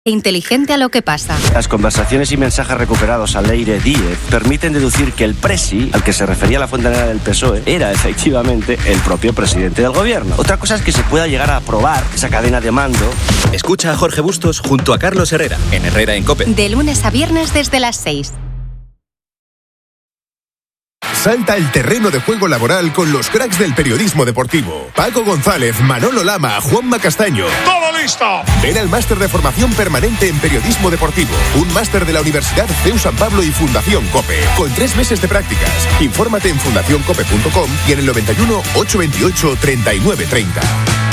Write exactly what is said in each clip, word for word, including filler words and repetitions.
Inteligente a lo que pasa. Las conversaciones y mensajes recuperados al aire Díez permiten deducir que el presi, al que se refería la fontanera del P S O E, era efectivamente el propio presidente del gobierno. Otra cosa es que se pueda llegar a aprobar esa cadena de mando. Escucha a Jorge Bustos junto a Carlos Herrera, en Herrera en COPE. De lunes a viernes desde las seis. Salta el terreno de juego laboral con los cracks del periodismo deportivo. Paco González, Manolo Lama, Juanma Castaño. ¡Todo listo! Ven al máster de formación permanente en periodismo deportivo. Un máster de la Universidad C E U San Pablo y Fundación COPE. Con tres meses de prácticas. Infórmate en fundación cope punto com y en el noventa y uno, ochocientos veintiocho, treinta y nueve treinta.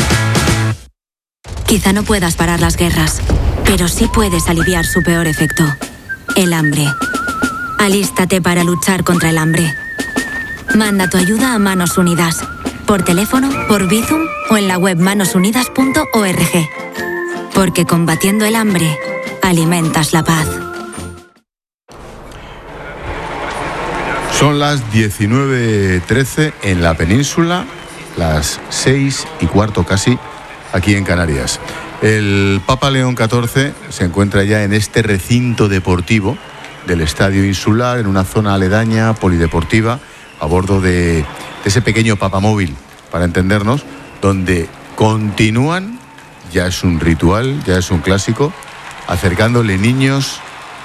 Quizá no puedas parar las guerras, pero sí puedes aliviar su peor efecto. El hambre. Alístate para luchar contra el hambre. Manda tu ayuda a Manos Unidas, por teléfono, por Bizum o en la web manos unidas punto org. Porque combatiendo el hambre, alimentas la paz. Son las diecinueve trece en la península, las seis y cuarto casi aquí en Canarias. El Papa León catorce se encuentra ya en este recinto deportivo del Estadio Insular, en una zona aledaña, polideportiva, a bordo de, de ese pequeño papamóvil, para entendernos, donde continúan, ya es un ritual, ya es un clásico, acercándole niños,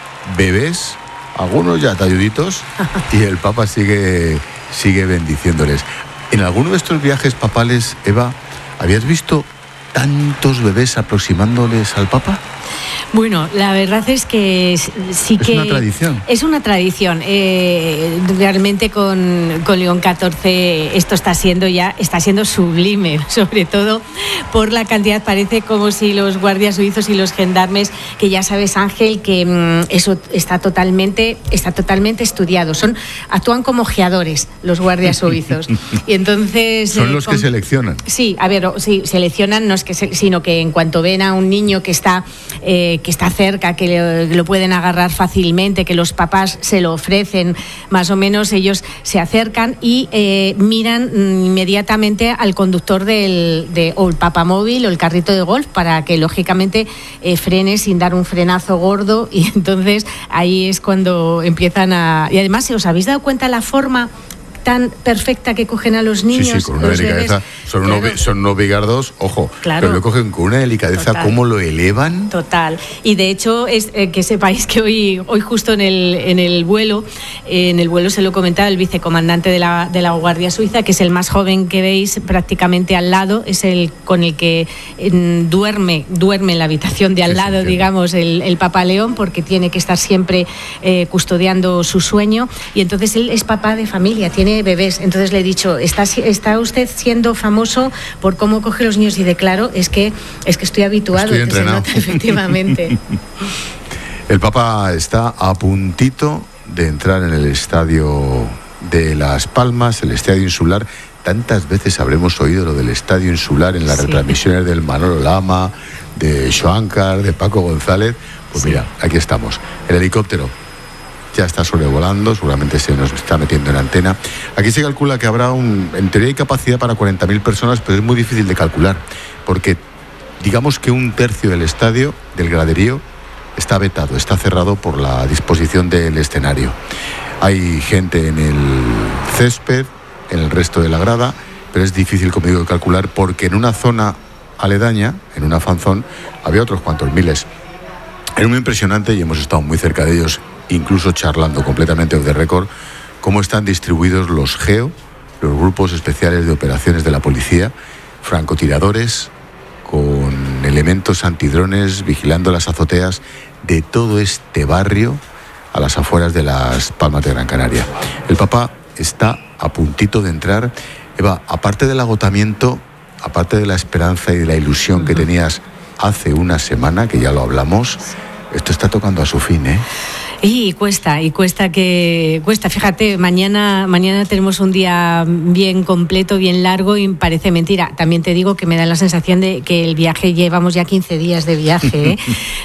bebés, algunos ya talluditos, y el Papa sigue, sigue bendiciéndoles. En alguno de estos viajes papales, Eva, ¿habías visto tantos bebés aproximándoles al Papa? Bueno, la verdad es que sí que... Es una tradición. Es una tradición. Eh, realmente con, con León catorce esto está siendo ya, está siendo sublime, sobre todo por la cantidad, parece como si los guardias suizos y los gendarmes, que ya sabes, Ángel, que mmm, eso está totalmente, está totalmente estudiado. Son, actúan como ojeadores los guardias suizos. Y entonces... Son eh, los con, que seleccionan. Sí, a ver, sí, seleccionan, no es que se, sino que en cuanto ven a un niño que está... Eh, que está cerca, que le, lo pueden agarrar fácilmente, que los papás se lo ofrecen, más o menos ellos se acercan y eh, miran inmediatamente al conductor del de, o el papamóvil o el carrito de golf para que lógicamente eh, frene sin dar un frenazo gordo, y entonces ahí es cuando empiezan a... Y además, ¿os habéis dado cuenta la forma tan perfecta que cogen a los niños? Sí, sí, con una delicadeza. Son, claro. unos, son unos bigardos, ojo, claro. Pero lo cogen con una delicadeza. Total. ¿Cómo lo elevan? Total. Y de hecho, es eh, que sepáis que hoy, hoy justo en el, en el vuelo, eh, en el vuelo se lo comentaba el vicecomandante de la, de la Guardia Suiza, que es el más joven que veis prácticamente al lado, es el con el que eh, duerme, duerme en la habitación de al sí, lado, sí, digamos, el, el Papa León, porque tiene que estar siempre eh, custodiando su sueño, y entonces él es papá de familia, tiene bebés. Entonces le he dicho, ¿está, está usted siendo famoso por cómo coge los niños? Y de claro, es que es que estoy habituado. Estoy entrenado. Nota, efectivamente. El Papa está a puntito de entrar en el estadio de Las Palmas, el estadio Insular. Tantas veces habremos oído lo del estadio Insular en las sí. retransmisiones del Manolo Lama, de Joancar, de Paco González. Pues sí. Mira, aquí estamos. El helicóptero ya está sobrevolando, seguramente se nos está metiendo en antena. Aquí se calcula que habrá, un, en teoría hay capacidad para cuarenta mil personas, pero es muy difícil de calcular, porque digamos que un tercio del estadio, del graderío, está vetado, está cerrado por la disposición del escenario. Hay gente en el césped, en el resto de la grada, pero es difícil, como digo, de calcular, porque en una zona aledaña, en una fanzón, había otros cuantos miles. Era muy impresionante y hemos estado muy cerca de ellos, incluso charlando completamente off the record, cómo están distribuidos los GEO, los grupos especiales de operaciones de la policía, francotiradores, con elementos antidrones, vigilando las azoteas de todo este barrio a las afueras de Las Palmas de Gran Canaria. El Papa está a puntito de entrar. Eva, aparte del agotamiento, aparte de la esperanza y de la ilusión uh-huh. que tenías hace una semana, que ya lo hablamos, esto está tocando a su fin, ¿eh? Y cuesta, y cuesta que cuesta. Fíjate, mañana mañana tenemos un día bien completo, bien largo y parece mentira. También te digo que me da la sensación de que el viaje, llevamos ya quince días de viaje, ¿eh?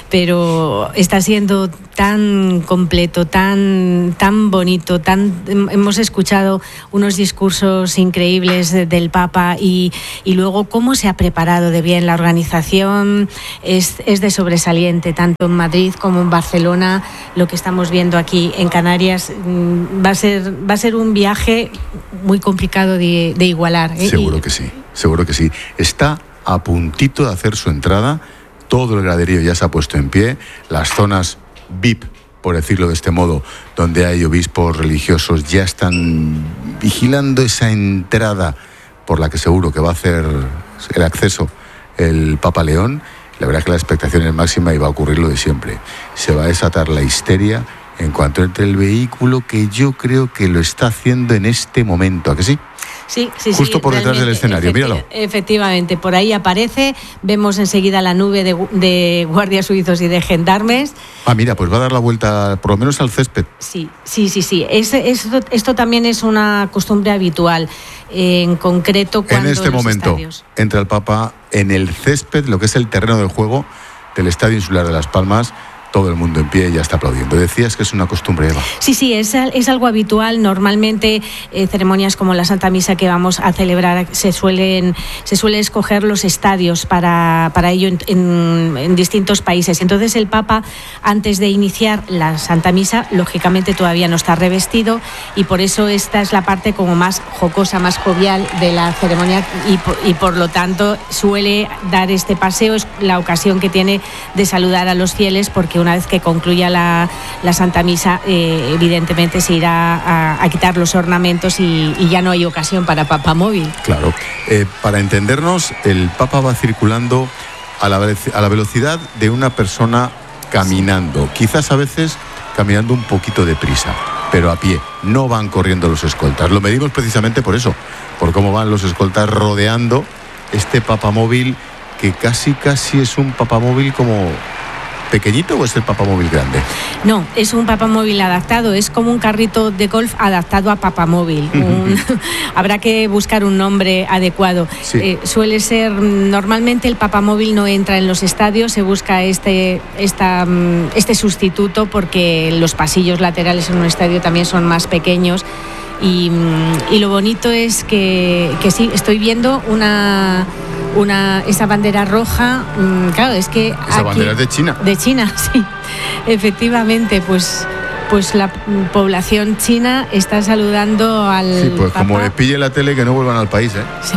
Pero está siendo tan completo, tan tan bonito, tan hemos escuchado unos discursos increíbles del Papa y, y luego cómo se ha preparado de bien la organización es, es de sobresaliente, tanto en Madrid como en Barcelona. Lo que estamos viendo aquí en Canarias va a ser va a ser un viaje muy complicado de, de igualar, ¿eh? Seguro y... que sí, seguro que sí. Está a puntito de hacer su entrada, todo el graderío ya se ha puesto en pie, las zonas V I P, por decirlo de este modo, donde hay obispos religiosos, ya están vigilando esa entrada por la que seguro que va a hacer el acceso el Papa León. La verdad es que la expectación es máxima y va a ocurrir lo de siempre. Se va a desatar la histeria en cuanto entre el vehículo, que yo creo que lo está haciendo en este momento, ¿a que sí? Sí, sí, Justo sí, por detrás del escenario, efecti- míralo. Efectivamente, por ahí aparece, vemos enseguida la nube de, de guardias suizos y de gendarmes. Ah, mira, pues va a dar la vuelta por lo menos al césped. Sí, sí, sí, sí. Es, esto, esto también es una costumbre habitual, eh, en concreto cuando en este en los momento estadios. entra el Papa en el césped, lo que es el terreno de juego del Estadio Insular de Las Palmas. Todo el mundo en pie y ya está aplaudiendo. Decías que es una costumbre, Eva. Sí, sí, es, es algo habitual. Normalmente eh, ceremonias como la Santa Misa que vamos a celebrar se suelen se suele escoger los estadios para, para ello en, en, en distintos países. Entonces el Papa, antes de iniciar la Santa Misa, lógicamente todavía no está revestido y por eso esta es la parte como más jocosa, más jovial de la ceremonia y por, y por lo tanto suele dar este paseo. Es la ocasión que tiene de saludar a los fieles, porque una vez que concluya la, la Santa Misa, eh, evidentemente se irá a, a quitar los ornamentos y, y ya no hay ocasión para papamóvil. Claro. Eh, para entendernos, el Papa va circulando a la, a la velocidad de una persona caminando. Quizás a veces caminando un poquito deprisa, pero a pie. No van corriendo los escoltas. Lo medimos precisamente por eso, por cómo van los escoltas rodeando este papamóvil, que casi casi es un papamóvil como... ¿Pequeñito o es el papamóvil grande? No, es un papamóvil adaptado, es como un carrito de golf adaptado a papamóvil. Un, habrá que buscar un nombre adecuado. Sí. Eh, suele ser, normalmente el papamóvil no entra en los estadios, se busca este, esta, este sustituto porque los pasillos laterales en un estadio también son más pequeños. Y, y lo bonito es que, que sí, estoy viendo una... Una, esa bandera roja, claro, es que esa aquí, bandera es de China. De China, sí, efectivamente, pues, pues la población china está saludando al Sí, pues Papa. Como les pille la tele, que no vuelvan al país, ¿eh? Sí.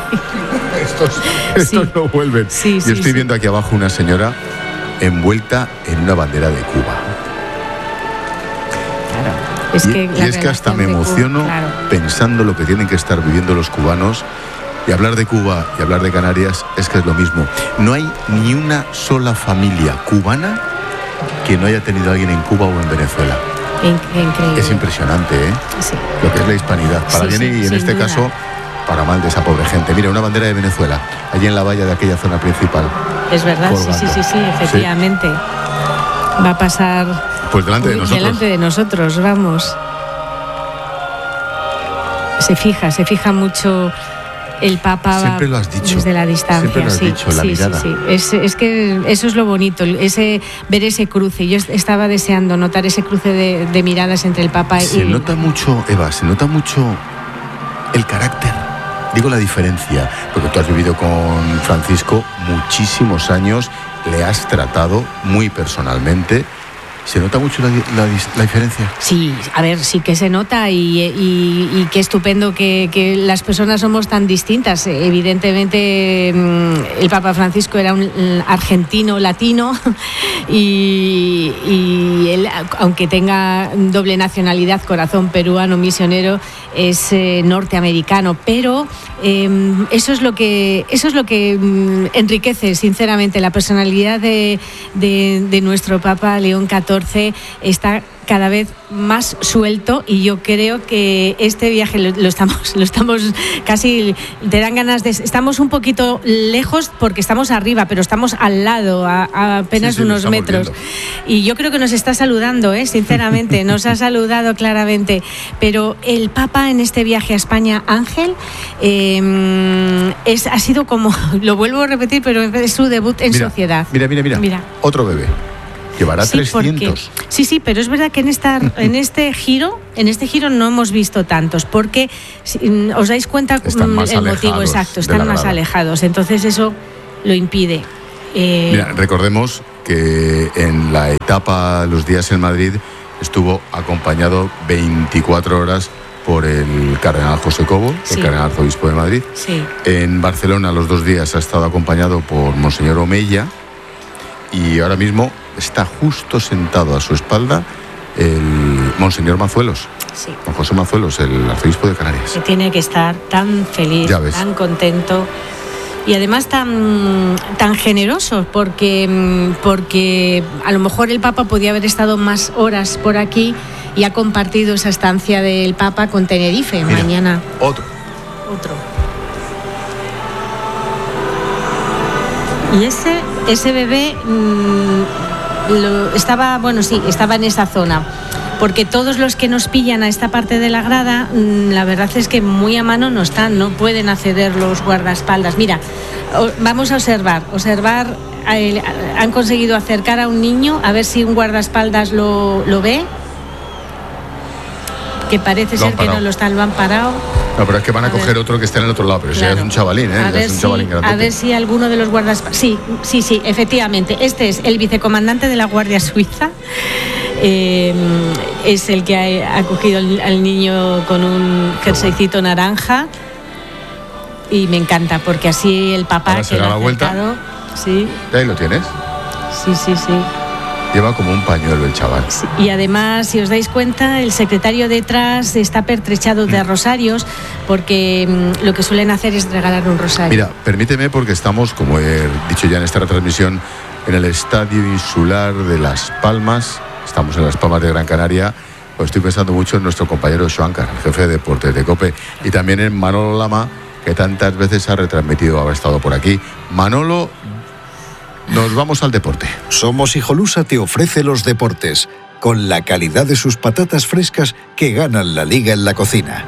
Estos, estos Sí. no vuelven. Sí, Yo sí, estoy sí. viendo aquí abajo una señora envuelta en una bandera de Cuba. Claro. Es y que, y la es que hasta me relación de Cuba, emociono claro. pensando lo que tienen que estar viviendo los cubanos. Y hablar de Cuba y hablar de Canarias es que es lo mismo. No hay ni una sola familia cubana que no haya tenido a alguien en Cuba o en Venezuela. In- increíble. Es impresionante, ¿eh? Sí. Lo que es la hispanidad. Para Sí, bien sí, y en sin este duda. caso, para mal de esa pobre gente. Mira, una bandera de Venezuela, allí en la valla de aquella zona principal. Es verdad, sí, colgando. sí, sí, sí, efectivamente. Va a pasar Pues delante de uy, nosotros. delante de nosotros, vamos. Se fija, se fija mucho el Papa. Siempre lo has dicho. Desde la distancia. Siempre lo has sí, dicho, la sí, mirada. Sí, sí. Es, es que eso es lo bonito, ese, ver ese cruce. Yo estaba deseando notar ese cruce de, de miradas entre el Papa Se y... nota mucho, Eva, se nota mucho el carácter. Digo la diferencia, porque tú has vivido con Francisco muchísimos años, le has tratado muy personalmente. ¿Se nota mucho la, la, la diferencia? Sí, a ver, sí que se nota y, y, y qué estupendo que, que las personas somos tan distintas. Evidentemente el Papa Francisco era un argentino latino y, y él, aunque tenga doble nacionalidad, corazón peruano, misionero, es eh, norteamericano, pero eh, eso es lo que eso es lo que mm, enriquece sinceramente la personalidad de, de, de nuestro Papa León catorce. Está cada vez más suelto, y yo creo que este viaje lo, lo estamos lo estamos casi, te dan ganas de, estamos un poquito lejos porque estamos arriba, pero estamos al lado, a, a apenas sí, sí, unos metros viendo. Y yo creo que nos está saludando, ¿eh? Sinceramente, nos ha saludado claramente. Pero el Papa en este viaje a España, Ángel, eh, es, ha sido como, lo vuelvo a repetir, pero es su debut en mira, sociedad. Mira, mira, mira, mira, otro bebé. Llevará sí, trescientos. Porque, sí, sí, pero es verdad que en esta, en este giro, en este giro no hemos visto tantos, porque si, os dais cuenta el motivo exacto, están más alejados, entonces eso lo impide. Eh, Mira, recordemos que en la etapa Los Días en Madrid estuvo acompañado veinticuatro horas por el cardenal José Cobo, sí. el cardenal arzobispo de Madrid. Sí. En Barcelona los dos días ha estado acompañado por Monseñor Omeya, y ahora mismo está justo sentado a su espalda el Monseñor Mazuelos, sí. don José Mazuelos, el arzobispo de Canarias. Que tiene que estar tan feliz, tan contento y además tan, tan generoso, porque, porque a lo mejor el Papa podía haber estado más horas por aquí y ha compartido esa estancia del Papa con Tenerife. Mira, mañana. Otro. Otro. Y ese, ese bebé mmm, lo, estaba, bueno, sí, estaba en esa zona. Porque todos los que nos pillan a esta parte de la grada, mmm, la verdad es que muy a mano no están, no pueden acceder los guardaespaldas. Mira, o, vamos a observar, observar, eh, han conseguido acercar a un niño, a ver si un guardaespaldas lo, lo ve. Que parece ser que no lo están, lo han parado. No, pero es que van a, a coger ver. otro que esté en el otro lado, pero claro. ese ya es un chavalín, ¿eh? A ver, es un si, chavalín a ver si alguno de los guardaespaldas... Sí, sí, sí, efectivamente. Este es el vicecomandante de la Guardia Suiza. Eh, es el que ha, ha cogido al, al niño con un jerseycito naranja. Y me encanta, porque así el papá... Ahora se da la vuelta. Sí. ¿Y ahí lo tienes? Sí, sí, sí. Lleva como un pañuelo el chaval. Sí, y además, si os dais cuenta, el secretario detrás está pertrechado de rosarios, porque mmm, lo que suelen hacer es regalar un rosario. Mira, permíteme, porque estamos, como he dicho ya en esta retransmisión, en el Estadio Insular de Las Palmas. Estamos en Las Palmas de Gran Canaria. Pues estoy pensando mucho en nuestro compañero Xoáncar, el jefe de deportes de COPE, y también en Manolo Lama, que tantas veces ha retransmitido, haber estado por aquí. Manolo, nos vamos al deporte. Somos Hijolusa te ofrece los deportes, con la calidad de sus patatas frescas que ganan la liga en la cocina.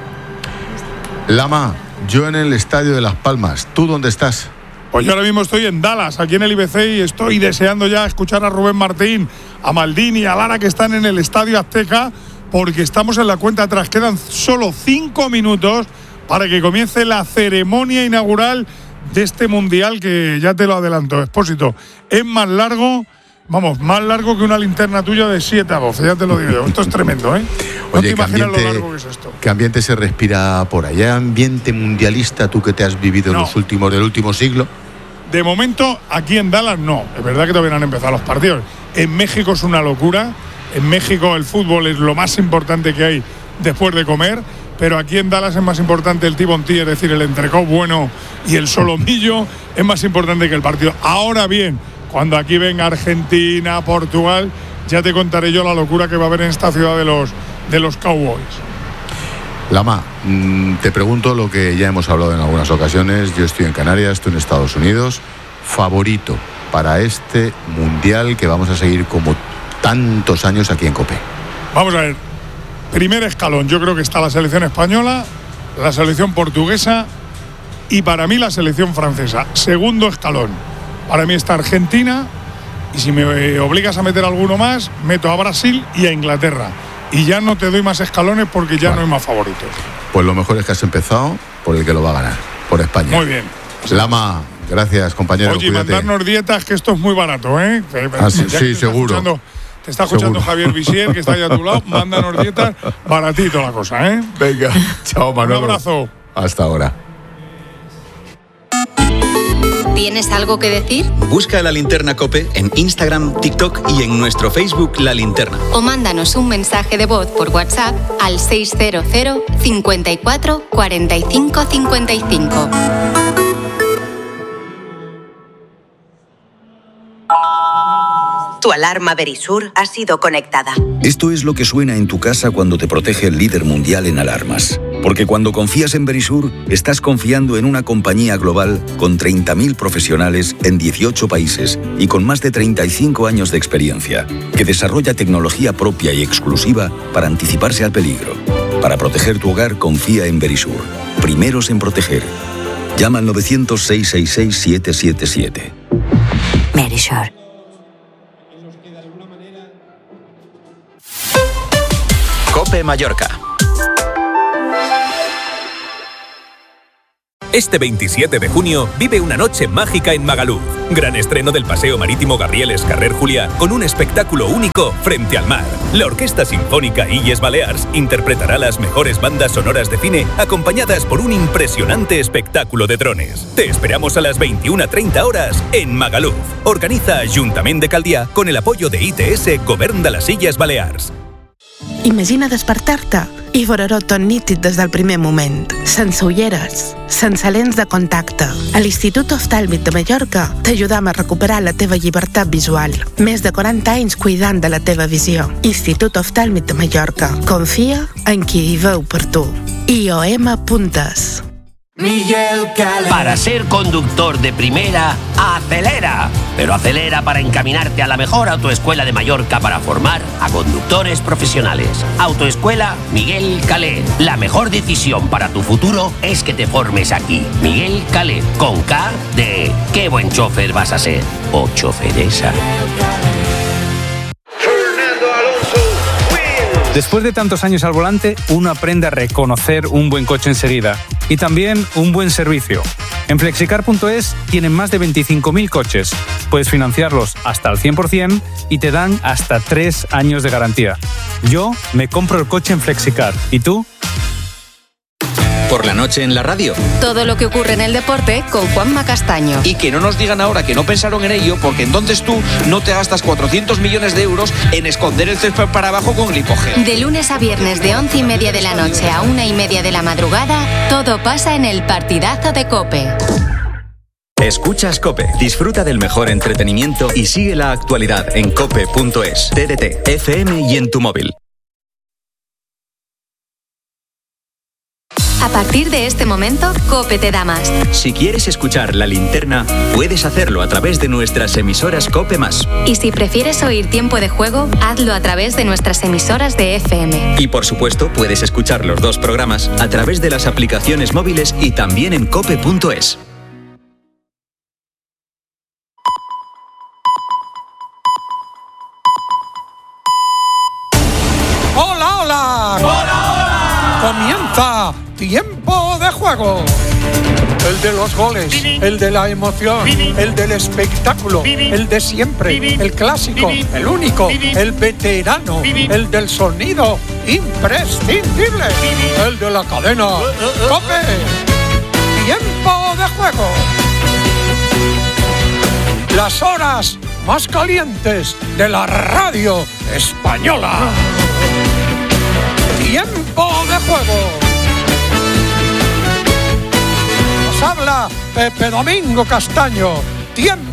Lama, yo en el Estadio de Las Palmas, ¿tú dónde estás? Pues yo ahora mismo estoy en Dallas, aquí en el I B C, y estoy deseando ya escuchar a Rubén Martín, a Maldini, a Lara, que están en el Estadio Azteca, porque estamos en la cuenta atrás. Quedan solo cinco minutos para que comience la ceremonia inaugural de este mundial, que ya te lo adelanto, Expósito, es más largo, vamos, más largo que una linterna tuya de siete a doce, ya te lo digo yo. Esto es tremendo, ¿eh? No Oye, te imaginas ambiente, lo largo que es esto. ¿Qué ambiente se respira por allá? ¿Ambiente mundialista, tú que te has vivido no. en los últimos del último siglo? De momento, aquí en Dallas no, es verdad que todavía no han empezado los partidos. En México es una locura, en México el fútbol es lo más importante que hay después de comer, pero aquí en Dallas es más importante el T-Bonty, es decir, el entrecot bueno y el solomillo, es más importante que el partido. Ahora bien, cuando aquí venga Argentina, Portugal, ya te contaré yo la locura que va a haber en esta ciudad de los, de los Cowboys. Lama, mmm, te pregunto lo que ya hemos hablado en algunas ocasiones. Yo estoy en Canarias, tú en Estados Unidos. ¿Favorito para este mundial que vamos a seguir como tantos años aquí en COPE? Vamos a ver. Primer escalón, yo creo que está la selección española, la selección portuguesa y para mí la selección francesa. Segundo escalón, para mí está Argentina, y si me obligas a meter alguno más, meto a Brasil y a Inglaterra. Y ya no te doy más escalones porque ya vale. no hay más favoritos. Pues lo mejor es que has empezado por el que lo va a ganar, por España. Muy bien. Lama, gracias, compañero. Oye, cuídate. Mandarnos dietas, que esto es muy barato, ¿eh? Ah, sí, sí seguro. Te está escuchando Seguro. Javier Visier, que está ahí a tu lado. Mándanos dietas, baratito la cosa, ¿eh? Venga, chao, Manolo. Un abrazo. Hasta ahora. ¿Tienes algo que decir? Busca La Linterna COPE en Instagram, TikTok y en nuestro Facebook La Linterna. O mándanos un mensaje de voz por WhatsApp al seis cero cero, cincuenta y cuatro, cuarenta y cinco, cincuenta y cinco. Tu alarma Verisur ha sido conectada. Esto es lo que suena en tu casa cuando te protege el líder mundial en alarmas. Porque cuando confías en Verisur, estás confiando en una compañía global con treinta mil profesionales en dieciocho países y con más de treinta y cinco años de experiencia, que desarrolla tecnología propia y exclusiva para anticiparse al peligro. Para proteger tu hogar, confía en Verisur. Primeros en proteger. Llama al novecientos, seiscientos sesenta y seis, siete siete siete. Verisur. COPE Mallorca. Este veintisiete de junio vive una noche mágica en Magaluf. Gran estreno del Paseo Marítimo Gabrieles Carrer Juliá con un espectáculo único frente al mar. La Orquesta Sinfónica Illes Balears interpretará las mejores bandas sonoras de cine acompañadas por un impresionante espectáculo de drones. Te esperamos a las veintiuna treinta horas en Magaluf. Organiza Ajuntament de Caldià con el apoyo de I T S Govern de les Illes Balears. Imagina despertar-te i veure-ho tot nítid des del primer moment, sense ulleres, sense lents de contacte. A l'Institut Oftàlmic de Mallorca t'ajudam a recuperar la teva llibertat visual. Més de quaranta anys cuidant de la teva visió. Institut Oftàlmic de Mallorca. Confia en qui hi veu per tu. I O M Puntes. Miguel Calé. Para ser conductor de primera, acelera. Pero acelera para encaminarte a la mejor autoescuela de Mallorca para formar a conductores profesionales. Autoescuela Miguel Calé. La mejor decisión para tu futuro es que te formes aquí. Miguel Calé, con K de qué buen chofer vas a ser. O choferesa. Después de tantos años al volante, uno aprende a reconocer un buen coche enseguida y también un buen servicio. En flexicar punto es tienen más de veinticinco mil coches. Puedes financiarlos hasta al cien por ciento y te dan hasta tres años de garantía. Yo me compro el coche en Flexicar. ¿Y tú? Por la noche en la radio. Todo lo que ocurre en el deporte con Juanma Castaño. Y que no nos digan ahora que no pensaron en ello, porque entonces tú no te gastas cuatrocientos millones de euros en esconder el césped para abajo con glipogel. De lunes a viernes de once y media de la noche a una y media de la madrugada, todo pasa en el partidazo de COPE. Escuchas COPE. Disfruta del mejor entretenimiento y sigue la actualidad en cope punto es, T D T, F M y en tu móvil. A partir de este momento, COPE te da más. Si quieres escuchar La Linterna, puedes hacerlo a través de nuestras emisoras COPE más. Y si prefieres oír Tiempo de Juego, hazlo a través de nuestras emisoras de F M. Y por supuesto, puedes escuchar los dos programas a través de las aplicaciones móviles y también en cope punto es. ¡Hola, hola! ¡Hola, hola! Comienza Tiempo de Juego. El de los goles, el de la emoción, el del espectáculo, el de siempre, el clásico, el único, el veterano, el del sonido imprescindible, el de la cadena COPE. Tiempo de Juego. Las horas más calientes de la radio española. Tiempo de Juego. Nos habla Pepe Domingo Castaño. Tiempo